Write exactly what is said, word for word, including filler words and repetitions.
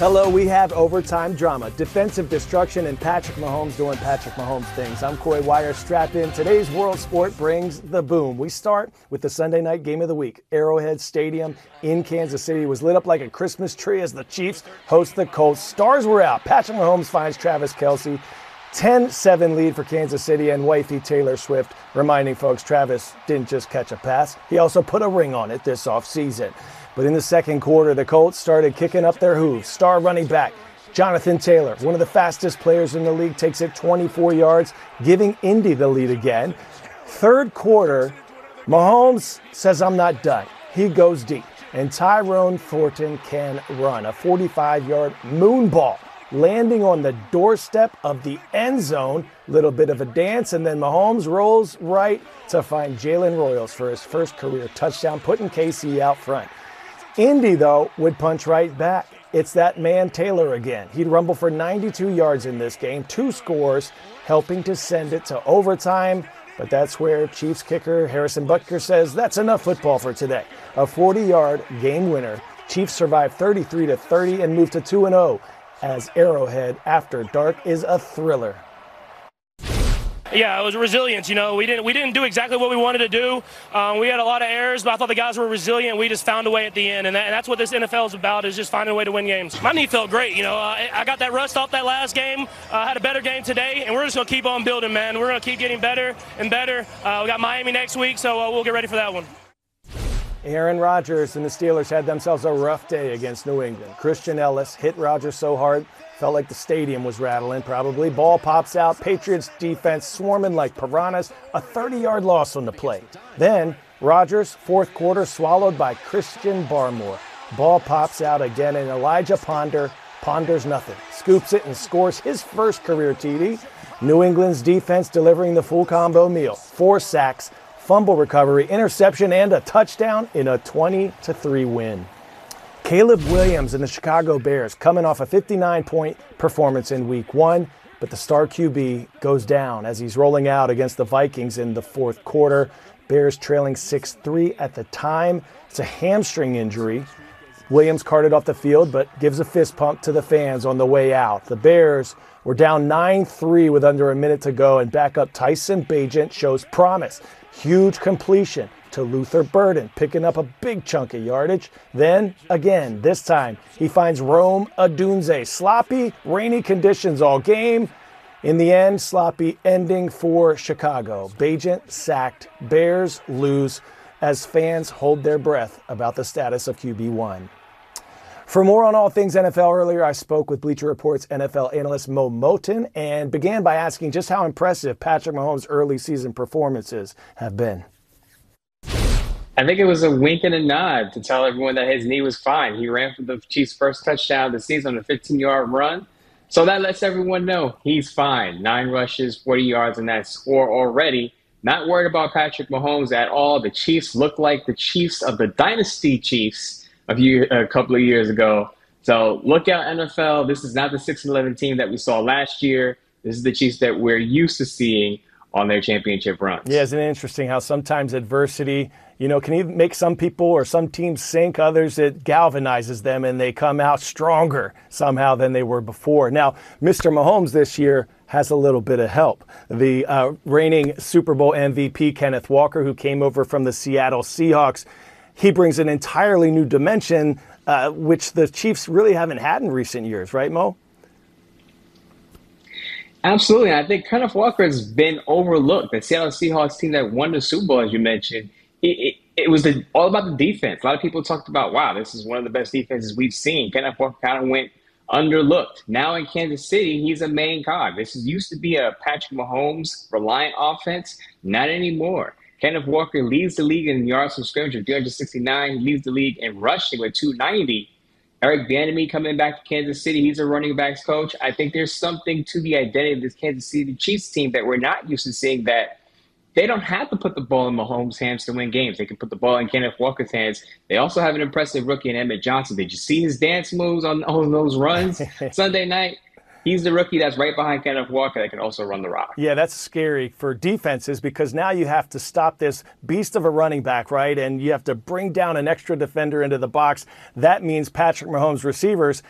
Hello, we have overtime drama, defensive destruction, and Patrick Mahomes doing Patrick Mahomes things. I'm Coy Wire, strapped in. Today's World Sport brings the boom. We start with the Sunday night game of the week. Arrowhead Stadium in Kansas City was lit up like a Christmas tree as the Chiefs host the Colts. Stars were out. Patrick Mahomes finds Travis Kelce. ten seven lead for Kansas City, and wifey Taylor Swift reminding folks Travis didn't just catch a pass. He also put a ring on it this offseason. But in the second quarter, the Colts started kicking up their hooves. Star running back Jonathan Taylor, one of the fastest players in the league, takes it twenty-four yards, giving Indy the lead again. Third quarter, Mahomes says, "I'm not done." He goes deep, and Tyrone Thornton can run a forty-five-yard moon ball, landing on the doorstep of the end zone. Little bit of a dance, and then Mahomes rolls right to find Jalen Royals for his first career touchdown, putting K C out front. Indy, though, would punch right back. It's that man Taylor again. He'd rumble for ninety-two yards in this game, two scores, helping to send it to overtime. But that's where Chiefs kicker Harrison Butker says that's enough football for today. A forty-yard game winner. Chiefs survive thirty-three to thirty and move to two and oh as Arrowhead After Dark is a thriller. Yeah, it was resilience. You know, we didn't we didn't do exactly what we wanted to do. Um, we had a lot of errors, but I thought the guys were resilient. We just found a way at the end, and, that, and that's what this N F L is about: is just finding a way to win games. My knee felt great. You know, uh, I got that rust off that last game. I uh, had a better game today, and we're just gonna keep on building, man. We're gonna keep getting better and better. Uh, we got Miami next week, so uh, we'll get ready for that one. Aaron Rodgers and the Steelers had themselves a rough day against New England. Christian Ellis hit Rodgers so hard, felt like the stadium was rattling probably. Ball pops out, Patriots defense swarming like piranhas, a thirty-yard loss on the play. Then Rodgers, fourth quarter, swallowed by Christian Barmore. Ball pops out again, and Elijah Ponder ponders nothing, scoops it and scores his first career T D. New England's defense delivering the full combo meal. Four sacks, fumble recovery, interception, and a touchdown in a twenty to three win. Caleb Williams and the Chicago Bears coming off a fifty-nine point performance in week one, but the star Q B goes down as he's rolling out against the Vikings in the fourth quarter. Bears trailing six three at the time. It's a hamstring injury. Williams carted off the field, but gives a fist pump to the fans on the way out. The Bears were down nine three with under a minute to go, and backup Tyson Bagent shows promise. Huge completion to Luther Burden, picking up a big chunk of yardage. Then, again, this time, he finds Rome Odunze. Sloppy, rainy conditions all game. In the end, sloppy ending for Chicago. Bagent sacked. Bears lose as fans hold their breath about the status of Q B one. For more on all things N F L earlier, I spoke with Bleacher Report's N F L analyst Mo Moton and began by asking just how impressive Patrick Mahomes' early season performances have been. I think it was a wink and a nod to tell everyone that his knee was fine. He ran for the Chiefs' first touchdown of the season on a fifteen-yard run. So that lets everyone know he's fine. Nine rushes, forty yards in that score already. Not worried about Patrick Mahomes at all. The Chiefs look like the Chiefs of the Dynasty Chiefs a, few, a couple of years ago. So look out, N F L. This is not the six and eleven team that we saw last year. This is the Chiefs that we're used to seeing on their championship runs. Yeah, isn't it interesting how sometimes adversity, you know, can even make some people or some teams sink, others it galvanizes them and they come out stronger somehow than they were before. Now, Mister Mahomes this year has a little bit of help. The uh, reigning Super Bowl M V P, Kenneth Walker, who came over from the Seattle Seahawks, he brings an entirely new dimension, uh, which the Chiefs really haven't had in recent years, right, Mo? Absolutely. I think Kenneth Walker has been overlooked. The Seattle Seahawks team that won the Super Bowl, as you mentioned, it, it, it was the, all about the defense. A lot of people talked about, wow, this is one of the best defenses we've seen. Kenneth Walker kind of went underlooked. Now in Kansas City, he's a main cog. This is, used to be a Patrick Mahomes reliant offense. Not anymore. Kenneth Walker leads the league in yards from scrimmage with three hundred sixty-nine. He leads the league in rushing with two ninety. Eric Bieniemy coming back to Kansas City. He's a running backs coach. I think there's something to the identity of this Kansas City Chiefs team that we're not used to seeing, that they don't have to put the ball in Mahomes' hands to win games. They can put the ball in Kenneth Walker's hands. They also have an impressive rookie in Emmett Johnson. Did you see his dance moves on, on those runs Sunday night? He's the rookie that's right behind Kenneth Walker that can also run the rock. Yeah, that's scary for defenses because now you have to stop this beast of a running back, right? And you have to bring down an extra defender into the box. That means Patrick Mahomes' receivers